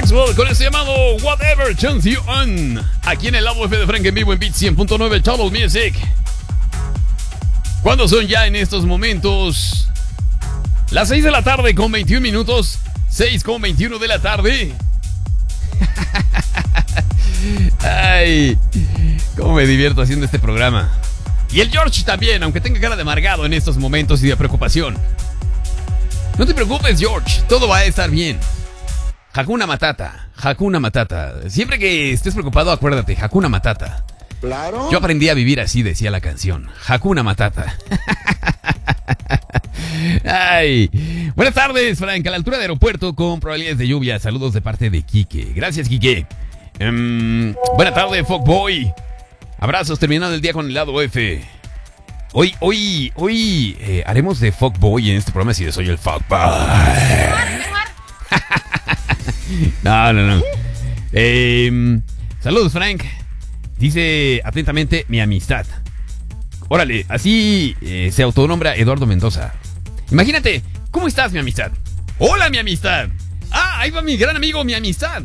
Maxwell con este llamado Whatever Turns You On. Aquí en el lado F de Frank en vivo en Beat 100.9 Total Music. ¿Cuándo son ya en estos momentos? Las 6 de la tarde con 21 minutos. 6 con 21 de la tarde. Ay, cómo me divierto haciendo este programa. Y el George también, aunque tenga cara de amargado en estos momentos y de preocupación. No te preocupes, George, todo va a estar bien. Hakuna Matata, Hakuna Matata. Siempre que estés preocupado, acuérdate, Hakuna Matata. Claro. Yo aprendí a vivir así, decía la canción. Hakuna Matata. Ay. Buenas tardes, Frank. A la altura del aeropuerto con probabilidades de lluvia. Saludos de parte de Quique. Gracias, Quique. Buenas tardes, Fuckboy. Abrazos, terminando el día con el lado F. Hoy haremos de Fuckboy en este programa si soy el Fuckboy. No. Saludos, Frank. Dice atentamente mi amistad. Órale, así se autonombra Eduardo Mendoza. Imagínate, ¿cómo estás, mi amistad? Hola, mi amistad. Ah, ahí va mi gran amigo, mi amistad.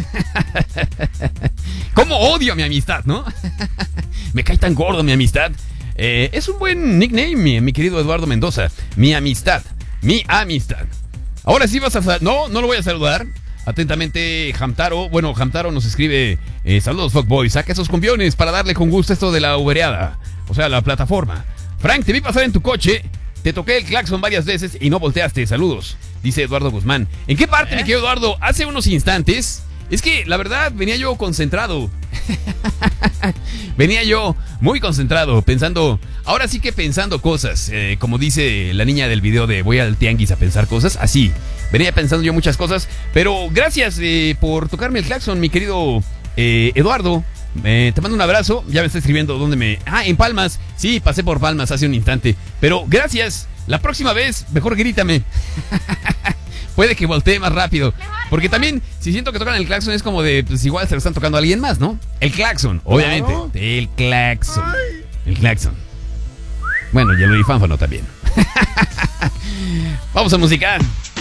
¿Cómo odio a mi amistad, no? Me cae tan gordo mi amistad. Es un buen nickname, mi querido Eduardo Mendoza. Mi amistad. Ahora sí vas a... No lo voy a saludar. Atentamente, Hamtaro. Bueno, Hamtaro nos escribe: saludos, Fuckboy. Saca esos cumbiones para darle con gusto esto de la ubereada. O sea, la plataforma. Frank, te vi pasar en tu coche. Te toqué el claxon varias veces y no volteaste. Saludos, dice Eduardo Guzmán. ¿En qué parte, me quedo, Eduardo? Hace unos instantes. Es que, la verdad, venía yo concentrado. Venía yo muy concentrado, pensando... Ahora sí que pensando cosas. Como dice la niña del video de voy al tianguis a pensar cosas. Así, venía pensando yo muchas cosas. Pero gracias por tocarme el claxon, mi querido Eduardo. Te mando un abrazo. Ya me está escribiendo dónde me... Ah, en Palmas. Sí, pasé por Palmas hace un instante. Pero gracias. La próxima vez, mejor grítame. Puede que voltee más rápido. Porque también, si siento que tocan el claxon, es como de, pues igual se lo están tocando a alguien más, ¿no? El claxon, obviamente. Claro. El claxon. El claxon. Bueno, y el orifánfano también. Vamos a música.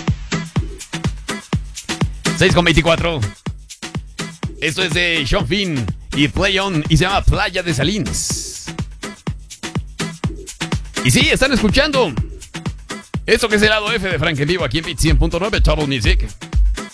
6:24. Esto es de Sean Finn y Play On y se llama Playa de Salines. Y sí, están escuchando esto que es el lado F de Frank en vivo aquí en Beat 100.9 Total Music.